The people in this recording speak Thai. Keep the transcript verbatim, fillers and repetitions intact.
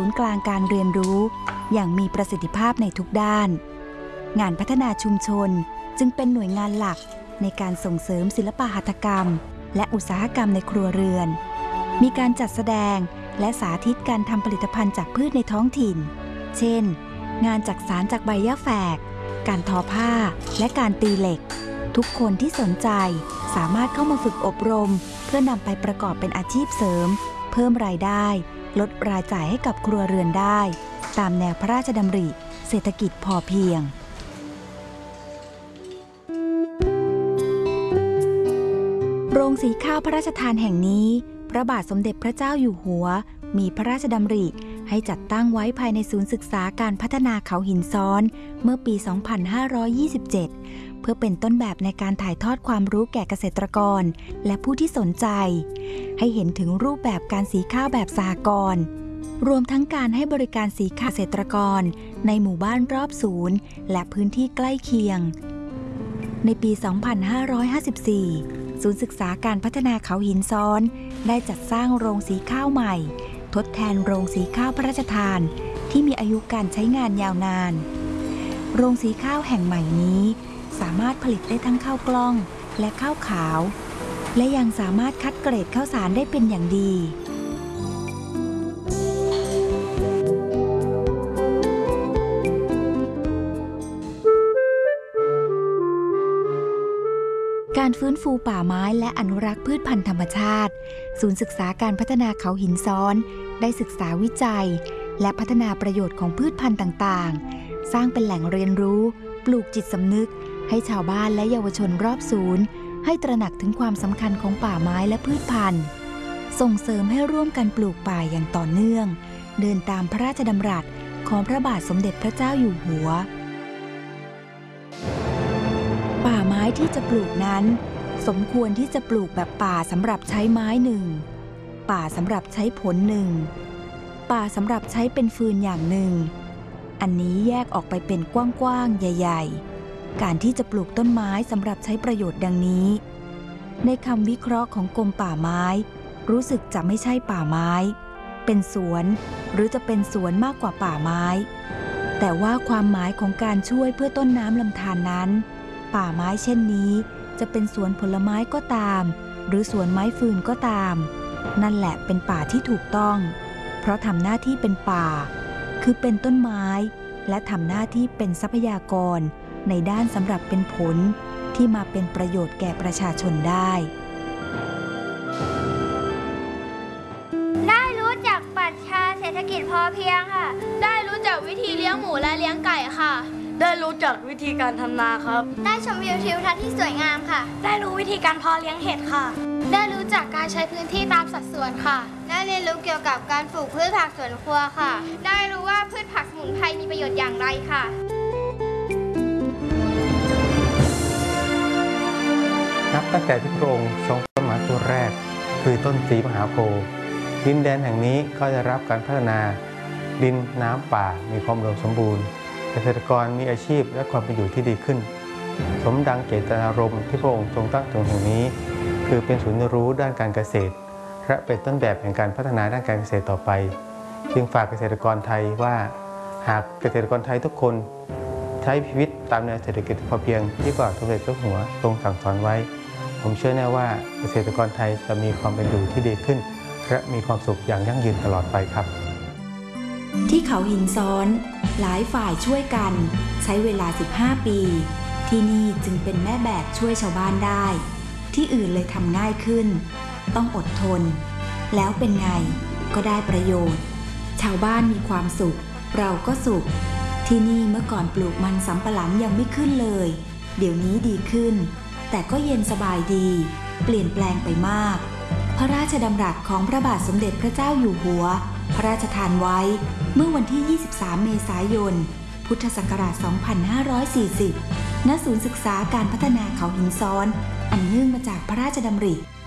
นย์กลางการเรียนรู้อย่างมีประสิทธิภาพในทุกด้านงานพัฒนาชุมชนจึงเป็นหน่วยงานหลักในการส่งเสริมศิลปหัตถกรรมและอุตสาหกรรมในครัวเรือนมีการจัดแสดงและสาธิตการทำผลิตภัณฑ์จากพืชในท้องถิ่นเช่นงานจักสานจากใบหญ้าแฝกการทอผ้าและการตีเหล็กทุกคนที่สนใจสามารถเข้ามาฝึกอบรมเพื่อนำไปประกอบเป็นอาชีพเสริมเพิ่มรายได้ลดรายจ่ายให้กับครัวเรือนได้ตามแนวพระราชดำริเศรษฐกิจพอเพียงโรงสีข้าวพระราชทานแห่งนี้พระบาทสมเด็จพระเจ้าอยู่หัวมีพระราชดำริให้จัดตั้งไว้ภายในศูนย์ศึกษาการพัฒนาเขาหินซ้อนเมื่อปี สองพันห้าร้อยยี่สิบเจ็ด เพื่อเป็นต้นแบบในการถ่ายทอดความรู้แก่เกษตรกรและผู้ที่สนใจให้เห็นถึงรูปแบบการสีข้าวแบบสหกรณ์รวมทั้งการให้บริการสีข้าวเกษตรกรในหมู่บ้านรอบศูนย์และพื้นที่ใกล้เคียงในปี สองพันห้าร้อยห้าสิบสี่ ศูนย์ศึกษาการพัฒนาเขาหินซ้อนได้จัดสร้างโรงสีข้าวใหม่ทดแทนโรงสีข้าวพระราชทานที่มีอายุการใช้งานยาวนานโรงสีข้าวแห่งใหม่นี้สามารถผลิตได้ทั้งข้าวกล้องและข้าวขาวและยังสามารถคัดเกรดข้าวสารได้เป็นอย่างดีการฟื้นฟูป่าไม้และอนุรักษ์พืชพันธุ์ธรรมชาติศูนย์ศึกษาการพัฒนาเขาหินซ้อนได้ศึกษาวิจัยและพัฒนาประโยชน์ของพืชพันธุ์ต่างๆสร้างเป็นแหล่งเรียนรู้ปลูกจิตสำนึกให้ชาวบ้านและเยาวชนรอบศูนย์ให้ตระหนักถึงความสำคัญของป่าไม้และพืชพันธุ์ส่งเสริมให้ร่วมกันปลูกป่าอย่างต่อเนื่องเดินตามพระราชดำรัสของพระบาทสมเด็จพระเจ้าอยู่หัวป่าไม้ที่จะปลูกนั้นสมควรที่จะปลูกแบบป่าสำหรับใช้ไม้หนึ่งป่าสำหรับใช้ผลหนึ่งป่าสำหรับใช้เป็นฟืนอย่างหนึ่งอันนี้แยกออกไปเป็นกว้างๆใหญ่ๆการที่จะปลูกต้นไม้สำหรับใช้ประโยชน์ดังนี้ในคำวิเคราะห์ของกรมป่าไม้รู้สึกจะไม่ใช่ป่าไม้เป็นสวนหรือจะเป็นสวนมากกว่าป่าไม้แต่ว่าความหมายของการช่วยเพื่อต้นน้ำลำธารนั้นป่าไม้เช่นนี้จะเป็นสวนผลไม้ก็ตามหรือสวนไม้ฟืนก็ตามนั่นแหละเป็นป่าที่ถูกต้องเพราะทำหน้าที่เป็นป่าคือเป็นต้นไม้และทำหน้าที่เป็นทรัพยากรในด้านสำหรับเป็นผลที่มาเป็นประโยชน์แก่ประชาชนได้ได้รู้จักปรัชญาเศรษฐกิจพอเพียงค่ะได้รู้จักวิธีเลี้ยงหมูและเลี้ยงไก่ค่ะได้รู้จักวิธีการทำนาครับได้ชมวิวทิวทัศน์ที่สวยงามค่ะได้รู้วิธีการเพาะเลี้ยงเห็ดค่ะได้รู้จักการใช้พื้นที่ตามสัดส่วนค่ะได้เรียนรู้เกี่ยวกับการปลูกพืชผักสวนครัวค่ะได้รู้ว่าพืชผักสมุนไพรมีประโยชน์อย่างไรค่ะนับตั้งแต่ที่พระองค์ทรงต้นไม้ต้นแรกคือต้นศรีมหาโพธิ์ดินแดนแห่งนี้ก็ได้รับการพัฒนาดินน้ำป่ามีความอุดมสมบูรณ์เกษตรกรมีอาชีพและความเป็นอยู่ที่ดีขึ้นสมดังเจตนารมณ์ที่พระองค์ทรงตั้งตรงแห่งนี้คือเป็นศูนย์เรียนรู้ด้านการเกษตรและเป็นต้นแบบแห่งการพัฒนาด้านการเกษตรต่อไปจึงฝากเกษตรกรไทยว่าหากเกษตรกรไทยทุกคนใช้ชีวิตตามแนวเศรษฐกิจพอเพียงที่พระบาทสมเด็จเจ้าหัวทรงสั่งสอนไว้ผมเชื่อแน่ว่าเกษตรกรไทยจะมีความเป็นอยู่ที่ดีขึ้นและมีความสุขอย่างยั่งยืนตลอดไปครับที่เขาหินซ้อนหลายฝ่ายช่วยกันใช้เวลาสิบห้าปีที่นี่จึงเป็นแม่แบบช่วยชาวบ้านได้ที่อื่นเลยทำง่ายขึ้นต้องอดทนแล้วเป็นไงก็ได้ประโยชน์ชาวบ้านมีความสุขเราก็สุขที่นี่เมื่อก่อนปลูกมันสำปะหลังยังไม่ขึ้นเลยเดี๋ยวนี้ดีขึ้นแต่ก็เย็นสบายดีเปลี่ยนแปลงไปมากพระราชดำรัสของพระบาทสมเด็จพระเจ้าอยู่หัวพระราชทานไว้เมื่อวันที่ยี่สิบสามเมษายนพุทธศักราชสองพันห้าร้อยสี่สิบณศูนย์ศึกษาการพัฒนาเขาหินซ้อนอันเนื่องมาจากพระราชดำริ